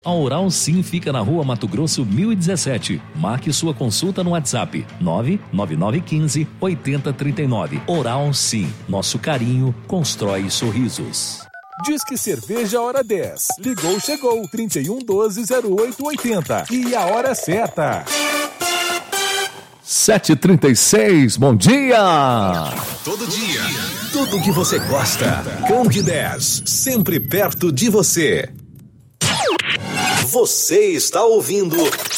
A Oral Sim fica na Rua Mato Grosso 1017. Marque sua consulta no WhatsApp 99915-8039. Oral Sim, nosso carinho constrói sorrisos. Disque Cerveja Hora 10. Ligou, chegou. 3112-0880. E a hora certa. 7h36, bom dia! Todo dia. Tudo que você gosta. Cande 10, sempre perto de você. Você está ouvindo.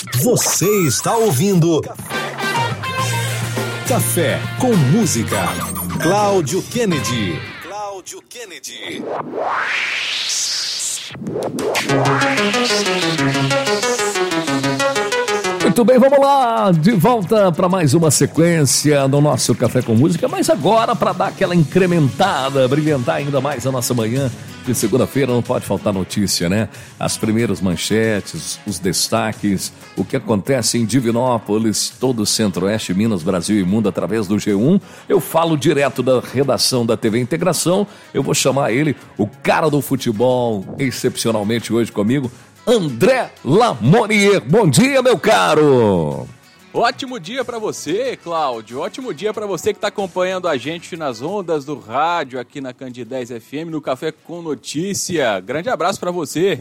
Café com Música. Cláudio Kennedy. Muito bem, vamos lá, de volta para mais uma sequência do nosso Café com Música, mas agora para dar aquela incrementada, brilhantar ainda mais a nossa manhã de segunda-feira, não pode faltar notícia, né? As primeiras manchetes, os destaques, o que acontece em Divinópolis, todo o Centro-Oeste, Minas, Brasil e Mundo através do G1. Eu falo direto da redação da TV Integração, eu vou chamar ele, o cara do futebol, excepcionalmente hoje comigo, André Lamonier. Bom dia, meu caro! Ótimo dia para você, Cláudio. Ótimo dia para você que está acompanhando a gente nas ondas do rádio aqui na Cande 10 FM, no Café com Notícia. Grande abraço para você.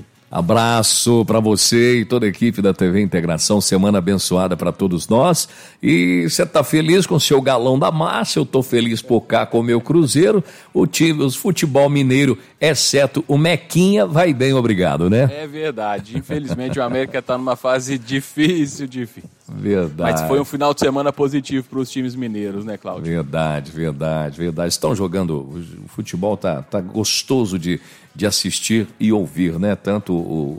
Abraço para você e toda a equipe da TV Integração, semana abençoada para todos nós. E você tá feliz com o seu galão da massa, eu tô feliz por cá com o meu Cruzeiro. O time, os futebol mineiro, exceto o Mequinha, vai bem, obrigado, né? É verdade, infelizmente o América tá numa fase difícil. Verdade. Mas foi um final de semana positivo para os times mineiros, né, Cláudio? Verdade. Estão jogando, o futebol tá gostoso de assistir e ouvir, né? Tanto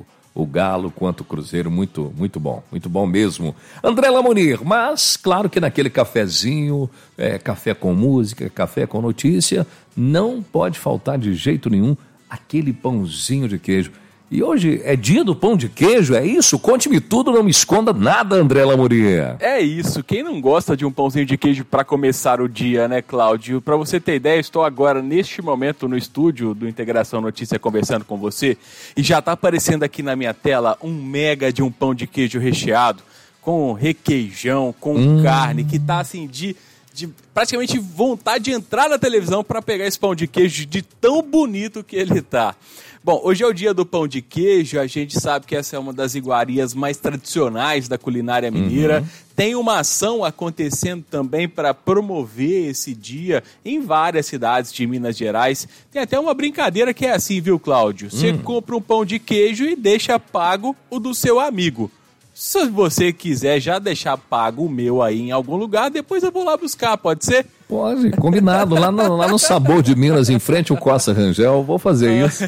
o Galo quanto o Cruzeiro, muito bom mesmo. André Lamonier, mas claro que naquele cafezinho, café com música, café com notícia, não pode faltar de jeito nenhum aquele pãozinho de queijo. E hoje é dia do pão de queijo, é isso? Conte-me tudo, não me esconda nada, André Lamonier. É isso, quem não gosta de um pãozinho de queijo para começar o dia, né, Cláudio? Para você ter ideia, estou agora, neste momento, no estúdio do Integração Notícia conversando com você e já está aparecendo aqui na minha tela um mega de um pão de queijo recheado com requeijão, com carne, que tá assim de praticamente vontade de entrar na televisão para pegar esse pão de queijo de tão bonito que ele tá. Bom, hoje é o dia do pão de queijo, a gente sabe que essa é uma das iguarias mais tradicionais da culinária mineira. Tem uma ação acontecendo também para promover esse dia em várias cidades de Minas Gerais. Tem até uma brincadeira que é assim, viu, Cláudio? Você compra um pão de queijo e deixa pago o do seu amigo. Se você quiser já deixar pago o meu aí em algum lugar, depois eu vou lá buscar, pode ser? Pode, combinado. Lá no Sabor de Minas, em frente ao Costa Rangel, vou fazer isso.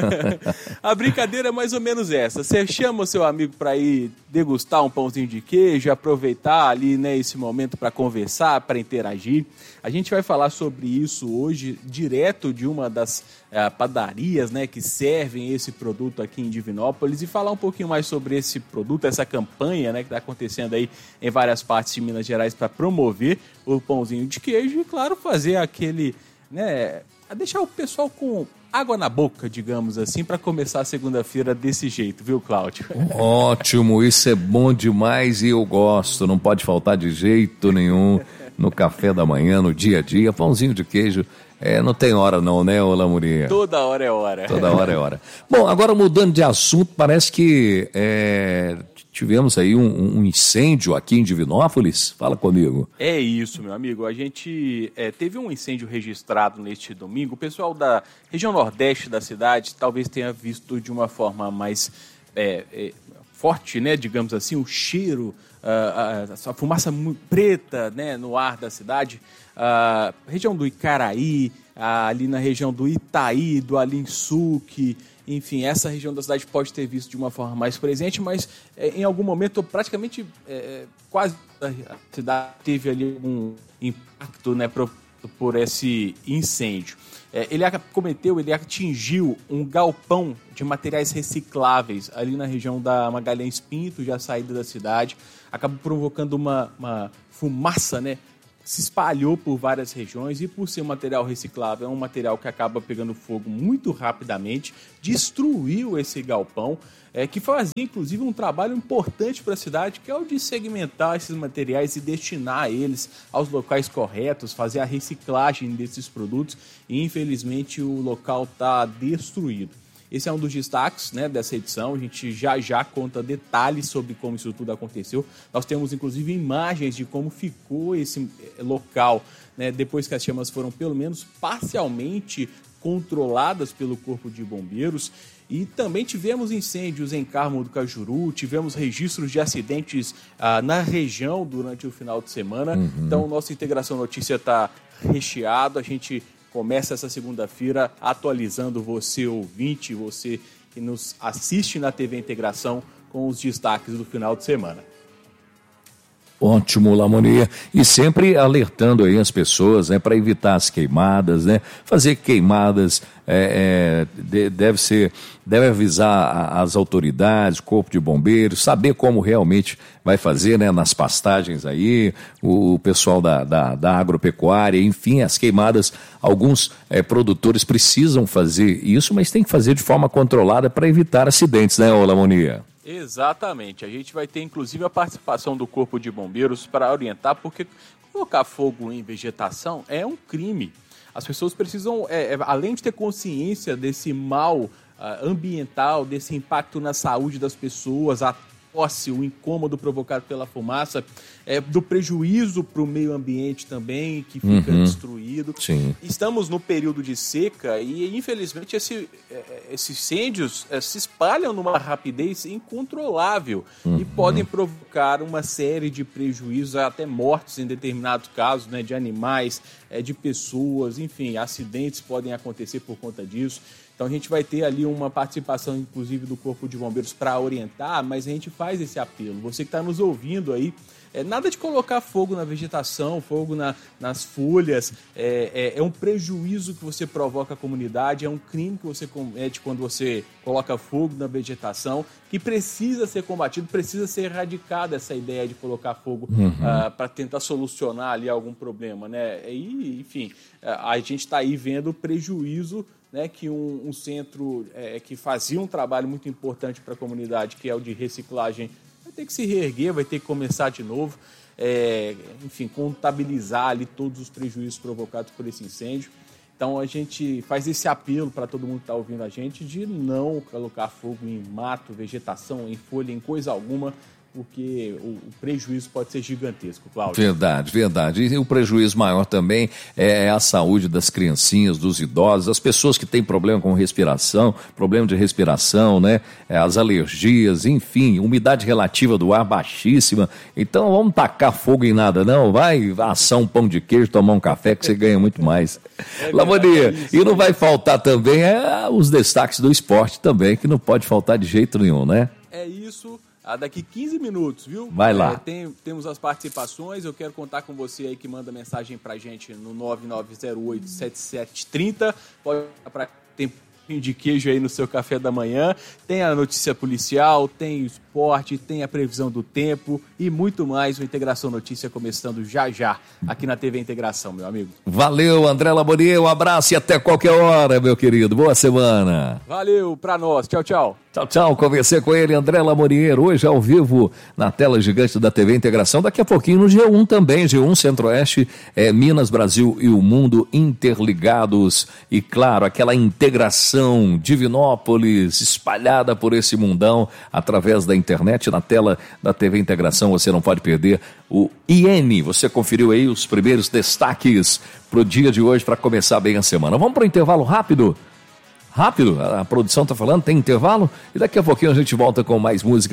A brincadeira é mais ou menos essa. Você chama o seu amigo para ir degustar um pãozinho de queijo, aproveitar ali, né, esse momento para conversar, para interagir. A gente vai falar sobre isso hoje, direto de uma das padarias, né, que servem esse produto aqui em Divinópolis, e falar um pouquinho mais sobre esse produto, essa campanha, né, que está acontecendo aí em várias partes de Minas Gerais para promover o pãozinho de queijo e, claro, fazer aquele, né, deixar o pessoal com água na boca, digamos assim, para começar a segunda-feira desse jeito, viu, Cláudio? Ótimo, isso é bom demais e eu gosto, não pode faltar de jeito nenhum no café da manhã, no dia a dia, pãozinho de queijo. Não tem hora não, né, ô Lamonier? Toda hora é hora. Toda hora é hora. Bom, agora mudando de assunto, parece que tivemos aí um incêndio aqui em Divinópolis. Fala comigo. É isso, meu amigo. A gente teve um incêndio registrado neste domingo. O pessoal da região nordeste da cidade talvez tenha visto de uma forma mais forte, né, digamos assim, o cheiro, a fumaça preta, né, no ar da cidade. Região do Icaraí, ali na região do Itaí, do Alinsuque, enfim, essa região da cidade pode ter visto de uma forma mais presente, mas em algum momento praticamente quase a cidade teve ali um impacto, né, por esse incêndio. Ele atingiu um galpão de materiais recicláveis ali na região da Magalhães Pinto, já saída da cidade, acabou provocando uma fumaça, né, se espalhou por várias regiões e por ser um material reciclável, é um material que acaba pegando fogo muito rapidamente, destruiu esse galpão, que fazia inclusive um trabalho importante para a cidade, que é o de segmentar esses materiais e destinar eles aos locais corretos, fazer a reciclagem desses produtos, e infelizmente o local está destruído. Esse é um dos destaques, né, dessa edição. A gente já conta detalhes sobre como isso tudo aconteceu. Nós temos, inclusive, imagens de como ficou esse local, né, depois que as chamas foram, pelo menos, parcialmente controladas pelo Corpo de Bombeiros. E também tivemos incêndios em Carmo do Cajuru, tivemos registros de acidentes na região durante o final de semana. Então, nossa Integração Notícia está recheado. A gente começa essa segunda-feira atualizando você, ouvinte, você que nos assiste na TV Integração, com os destaques do final de semana. Ótimo, Lamonier. E sempre alertando aí as pessoas, né, para evitar as queimadas, né? Fazer queimadas deve avisar as autoridades, Corpo de Bombeiros, saber como realmente vai fazer, né, nas pastagens aí, o pessoal da agropecuária, enfim, as queimadas, alguns produtores precisam fazer isso, mas tem que fazer de forma controlada para evitar acidentes, né, Lamonier? Exatamente. A gente vai ter, inclusive, a participação do Corpo de Bombeiros para orientar, porque colocar fogo em vegetação é um crime. As pessoas precisam, além de ter consciência desse mal ambiental, desse impacto na saúde das pessoas, a tosse, o incômodo provocado pela fumaça, do prejuízo para o meio ambiente também, que fica destruído. Sim. Estamos no período de seca e, infelizmente, esses incêndios se espalham numa rapidez incontrolável e podem provocar uma série de prejuízos, até mortes em determinados casos, né, de animais, de pessoas, enfim, acidentes podem acontecer por conta disso. Então a gente vai ter ali uma participação, inclusive, do Corpo de Bombeiros para orientar, mas a gente faz esse apelo. Você que está nos ouvindo aí, nada de colocar fogo na vegetação, fogo nas folhas, é um prejuízo que você provoca à comunidade, é um crime que você comete quando você coloca fogo na vegetação, que precisa ser combatido, precisa ser erradicada essa ideia de colocar fogo para tentar solucionar ali algum problema, né? E, enfim, a gente está aí vendo o prejuízo, né, que um centro que fazia um trabalho muito importante para a comunidade, que é o de reciclagem, vai ter que se reerguer, vai ter que começar de novo, enfim, contabilizar ali todos os prejuízos provocados por esse incêndio. Então a gente faz esse apelo para todo mundo que está ouvindo a gente de não colocar fogo em mato, vegetação, em folha, em coisa alguma, porque o prejuízo pode ser gigantesco, Cláudio. Verdade. E o prejuízo maior também é a saúde das criancinhas, dos idosos, das pessoas que têm problema com problema de respiração, né? As alergias, enfim, umidade relativa do ar baixíssima. Então vamos tacar fogo em nada, não. Vai assar um pão de queijo, tomar um café que você ganha muito mais. Lamonier, e não vai faltar também os destaques do esporte também, que não pode faltar de jeito nenhum, né? É isso. Daqui 15 minutos, viu? Vai lá. Temos as participações. Eu quero contar com você aí que manda mensagem pra gente no 9908-7730. Pode para tem de queijo aí no seu café da manhã. Tem a notícia policial, tem o esporte, tem a previsão do tempo e muito mais. O Integração Notícia começando já aqui na TV Integração, meu amigo. Valeu, André Lamonier. Um abraço e até qualquer hora, meu querido. Boa semana. Valeu pra nós. Tchau, tchau. Tchau. Conversei com ele, André Lamonier, hoje ao vivo na tela gigante da TV Integração. Daqui a pouquinho no G1 também, G1 Centro-Oeste, Minas, Brasil e o mundo interligados. E claro, aquela integração Divinópolis espalhada por esse mundão através da internet, na tela da TV Integração. Você não pode perder o IN. Você conferiu aí os primeiros destaques para o dia de hoje, para começar bem a semana. Vamos para o intervalo rápido? A produção está falando, tem intervalo? E daqui a pouquinho a gente volta com mais música.